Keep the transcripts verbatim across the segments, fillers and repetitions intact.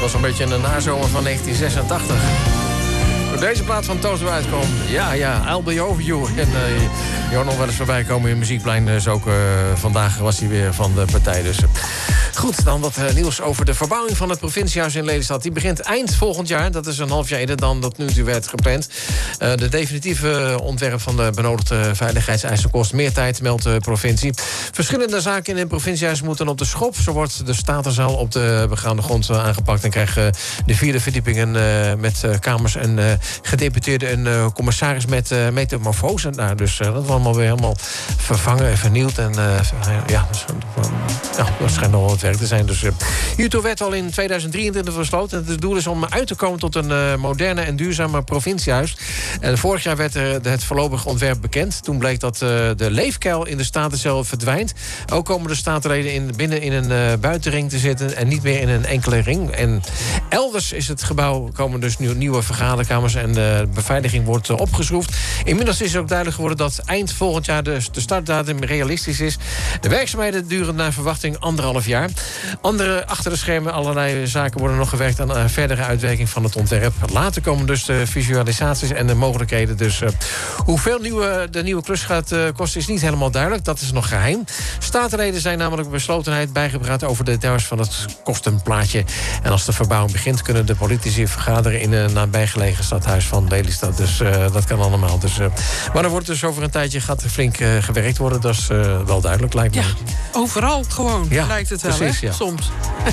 was een beetje een nazomer van negentien zesentachtig. Door deze plaat van Toto uitkwam. Ja, ja, I'll Be Over You. En uh, je hoort nog wel eens voorbij komen in Muziekplein. Dus ook uh, vandaag was hij weer van de partij. Dus goed, dan wat uh, nieuws over de verbouwing van het provinciehuis in Lelystad. Die begint eind volgend jaar. Dat is een half jaar eerder dan dat nu toe werd gepland. Uh, de definitieve ontwerp van de benodigde veiligheidseisen kost meer tijd, meldt de provincie. Verschillende zaken in het provinciehuis moeten op de schop. Zo wordt de statenzaal op de begaande grond aangepakt en krijgen de vierde verdiepingen uh, met uh, kamers en uh, gedeputeerde een uh, commissaris met uh, metamorfose. Nou, dus uh, dat wordt allemaal weer helemaal vervangen en vernieuwd. En uh, ja, dus, uh, ja, dat schijnt nog wel wat werk te zijn. Dus uh, hiertoe werd al in tweeduizend drieëntwintig besloten. Het doel is om uit te komen tot een uh, moderne en duurzame provinciehuis. En vorig jaar werd uh, het voorlopige ontwerp bekend. Toen bleek dat uh, de leefkuil in de Statencel verdwijnt. Ook komen de statenleden in, binnen in een uh, buitenring te zitten en niet meer in een enkele ring. En elders is het gebouw, komen dus nu nieuwe vergaderkamers en de beveiliging wordt uh, opgeschroefd. Inmiddels is ook duidelijk geworden dat eind volgend jaar de, de startdatum realistisch is. De werkzaamheden duren naar verwachting anderhalf jaar. Andere achter de schermen, allerlei zaken worden nog gewerkt aan uh, verdere uitwerking van het ontwerp. Later komen dus de visualisaties en de mogelijkheden. Dus uh, hoeveel nieuwe, de nieuwe klus gaat uh, kosten is niet helemaal duidelijk. Dat is nog geheim. Statenleden zijn namelijk beslotenheid bijgepraat over de details van het kostenplaatje. En als de verbouwing begint kunnen de politici vergaderen in een nabijgelegen stadhuis van Lelystad. Dus uh, dat kan allemaal. Dus, uh, maar er wordt dus over een tijdje gaat er flink uh, gewerkt worden. Dat is uh, wel duidelijk, lijkt me. Ja, overal gewoon, ja, lijkt het wel, precies, hè? Ja. Soms.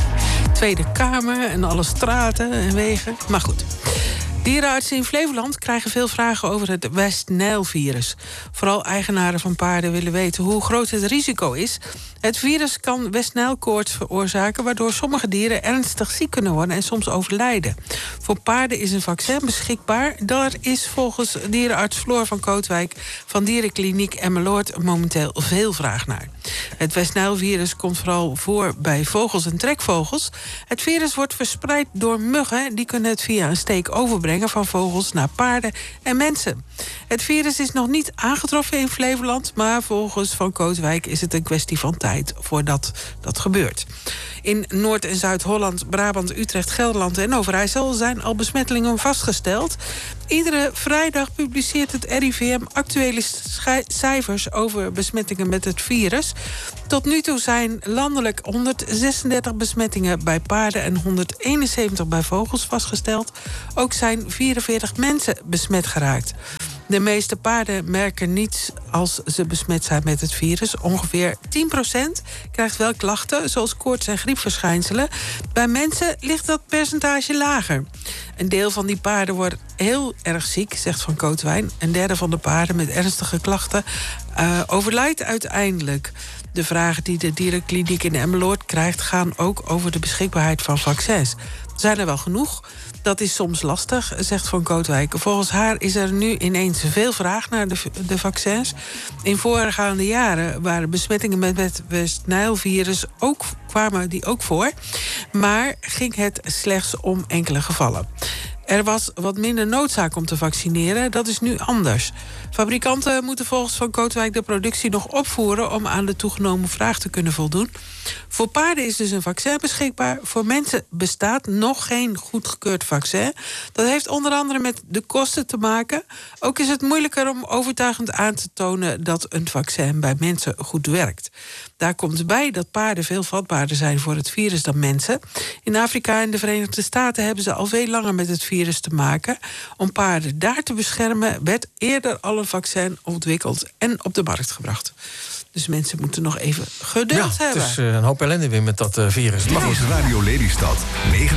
Tweede Kamer en alle straten en wegen. Maar goed. Dierenartsen in Flevoland krijgen veel vragen over het West-Nijl-virus. Vooral eigenaren van paarden willen weten hoe groot het risico is. Het virus kan West-Nijl-koorts veroorzaken, waardoor sommige dieren ernstig ziek kunnen worden en soms overlijden. Voor paarden is een vaccin beschikbaar. Daar is volgens dierenarts Floor van Kootwijk van dierenkliniek Emmeloord momenteel veel vraag naar. Het West-Nijl-virus komt vooral voor bij vogels en trekvogels. Het virus wordt verspreid door muggen. Die kunnen het via een steek overbrengen van vogels naar paarden en mensen. Het virus is nog niet aangetroffen in Flevoland, maar volgens Van Kootwijk is het een kwestie van tijd voordat dat gebeurt. In Noord- en Zuid-Holland, Brabant, Utrecht, Gelderland en Overijssel zijn al besmettingen vastgesteld. Iedere vrijdag publiceert het R I V M actuele cijfers over besmettingen met het virus. Tot nu toe zijn landelijk honderdzesendertig besmettingen bij paarden en honderdeenenzeventig bij vogels vastgesteld. Ook zijn vierenveertig mensen besmet geraakt. De meeste paarden merken niets als ze besmet zijn met het virus. Ongeveer tien procent krijgt wel klachten, zoals koorts en griepverschijnselen. Bij mensen ligt dat percentage lager. Een deel van die paarden wordt heel erg ziek, zegt Van Kootwijn. Een derde van de paarden met ernstige klachten uh, overlijdt uiteindelijk. De vragen die de dierenkliniek in Emmeloord krijgt gaan ook over de beschikbaarheid van vaccins. Zijn er wel genoeg? Dat is soms lastig, zegt Van Kootwijk. Volgens haar is er nu ineens veel vraag naar de, de vaccins. In voorgaande jaren waren besmettingen met het West-Nijl-virus ook, kwamen die ook voor. Maar ging het slechts om enkele gevallen. Er was wat minder noodzaak om te vaccineren. Dat is nu anders. Fabrikanten moeten volgens Van Kootwijk de productie nog opvoeren om aan de toegenomen vraag te kunnen voldoen. Voor paarden is dus een vaccin beschikbaar. Voor mensen bestaat nog geen goedgekeurd vaccin. Dat heeft onder andere met de kosten te maken. Ook is het moeilijker om overtuigend aan te tonen dat een vaccin bij mensen goed werkt. Daar komt bij dat paarden veel vatbaarder zijn voor het virus dan mensen. In Afrika en de Verenigde Staten hebben ze al veel langer met het virus te maken. Om paarden daar te beschermen werd eerder al een vaccin ontwikkeld en op de markt gebracht. Dus mensen moeten nog even geduld ja, hebben. Het is uh, een hoop ellende weer met dat uh, virus. Dit is Radio Lelystad.